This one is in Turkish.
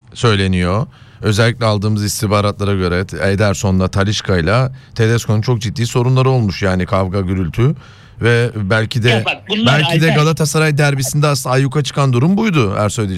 söyleniyor. Özellikle aldığımız istihbaratlara göre Ederson'la Talisca'yla Tedesco'nun çok ciddi sorunları olmuş, yani kavga gürültü ve belki de Ya bak bunlar belki de Alper, Galatasaray derbisinde aslında ayyuka çıkan durum buydu Ersoy.